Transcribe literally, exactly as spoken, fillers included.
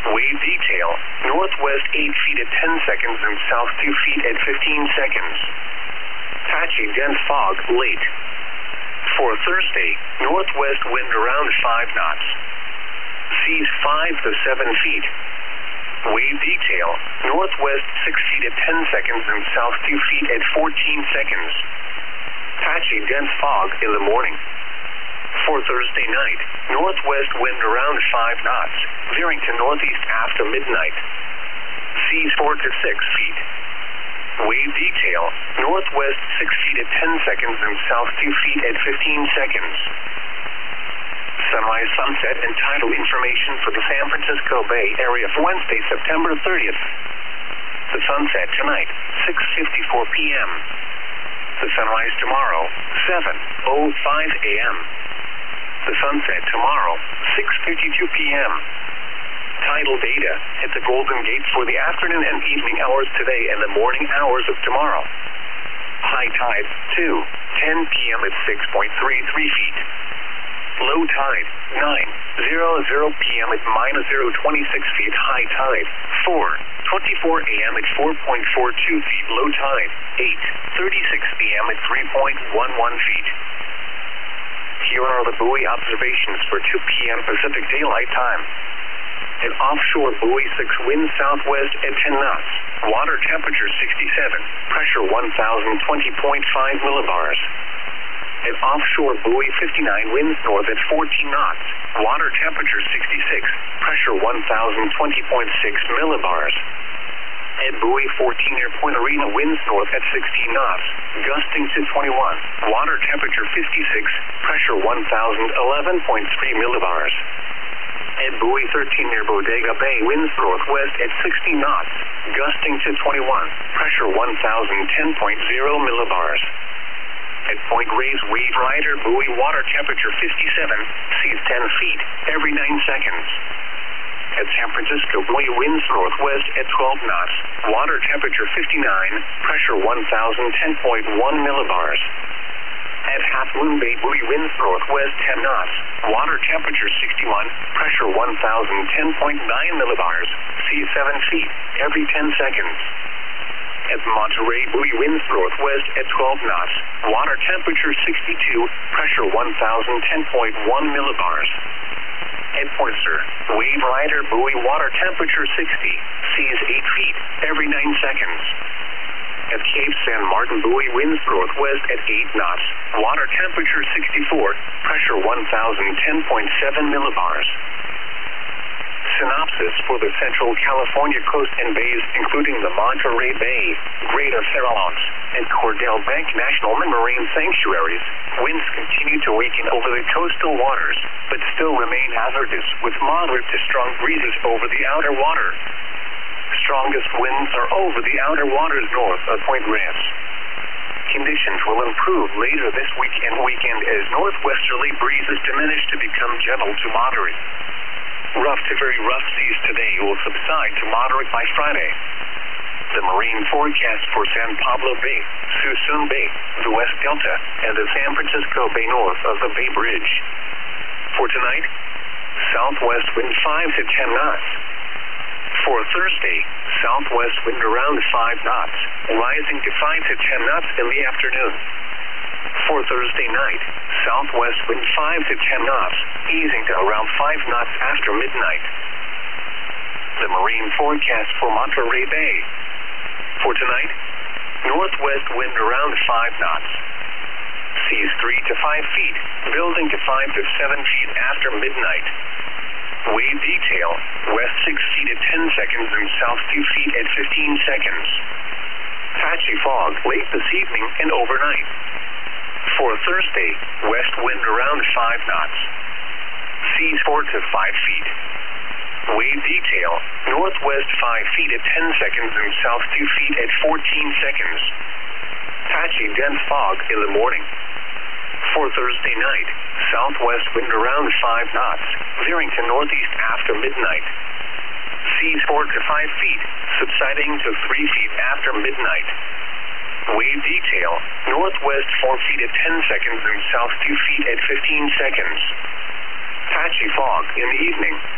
Wave detail, northwest eight feet at ten seconds and south two feet at fifteen seconds. Patchy dense fog, late. For Thursday, northwest wind around five knots. Seas five to seven feet. Wave detail, northwest six feet at ten seconds and south two feet at fourteen seconds. Patchy dense fog in the morning. For Thursday night, northwest wind around five knots, veering to northeast after midnight. Seas four to six feet. Wave detail, northwest six feet at ten seconds and south two feet at fifteen seconds. Sunrise, sunset, and tidal information for the San Francisco Bay Area for Wednesday, September thirtieth. The sunset tonight, six fifty-four p m The sunrise tomorrow, seven oh five a m The sunset tomorrow, six fifty-two p m Tidal data at the Golden Gate for the afternoon and evening hours today and the morning hours of tomorrow. High tide, two ten p m at six point three three feet. Low tide, nine hundred p m at minus zero point two six feet. High tide, four twenty-four a m at four point four two feet. Low tide, eight thirty-six p m at three point one one feet. Here are the buoy observations for two p m Pacific Daylight Time. At offshore buoy six, wind southwest at ten knots. Water temperature sixty-seven, pressure one thousand twenty point five millibars. At offshore buoy fifty-nine, winds north at fourteen knots. Water temperature sixty-six, pressure one thousand twenty point six millibars. At buoy fourteen near Point Arena, winds north at sixteen knots, gusting to twenty-one. Water temperature fifty-six, pressure one thousand eleven point three millibars. At buoy thirteen near Bodega Bay, winds northwest at sixteen knots, gusting to twenty-one. Pressure one thousand ten point zero millibars. At Point Reyes, Wave Rider buoy, water temperature fifty-seven, seas ten feet every nine seconds. At San Francisco buoy, winds northwest at twelve knots, water temperature fifty-nine, pressure one thousand ten point one millibars. At Half Moon Bay buoy, winds northwest ten knots, water temperature sixty-one, pressure one thousand ten point nine millibars, seas seven feet every ten seconds. At Monterey buoy, winds northwest at twelve knots, water temperature sixty-two, pressure one thousand ten point one millibars. At Poinsett, Wave Rider buoy, water temperature sixty, seas eight feet every nine seconds. At Cape San Martin buoy, winds northwest at eight knots, water temperature sixty-four, pressure one thousand ten point seven millibars. Synopsis for the Central California coast and bays, including the Monterey Bay, Greater Farallones, and Cordell Bank National Marine Sanctuaries. Winds continue to weaken over the coastal waters, but still remain hazardous, with moderate to strong breezes over the outer water. Strongest winds are over the outer waters north of Point Reyes. Conditions will improve later this week and weekend as northwesterly breezes diminish to become gentle to moderate. Rough to very rough seas today will subside to moderate by Friday. The marine forecast for San Pablo Bay, Suisun Bay, the West Delta, and the San Francisco Bay north of the Bay Bridge. For tonight, southwest wind five to ten knots. For Thursday, southwest wind around five knots, rising to five to ten knots in the afternoon. For Thursday night, southwest wind five to ten knots, easing to around five knots after midnight. The marine forecast for Monterey Bay. For tonight, northwest wind around five knots. Seas three to five feet, building to five to seven feet after midnight. Wave detail, west six feet at ten seconds and south two feet at fifteen seconds. Patchy fog late this evening and overnight. For Thursday, west wind around five knots. Seas four to five feet. Wave detail, northwest five feet at ten seconds and south two feet at fourteen seconds. Patchy dense fog in the morning. For Thursday night, southwest wind around five knots, veering to northeast after midnight. Seas four to five feet, subsiding to three feet after midnight. Wave detail, northwest four feet at ten seconds and south two feet at fifteen seconds. Patchy fog in the evening.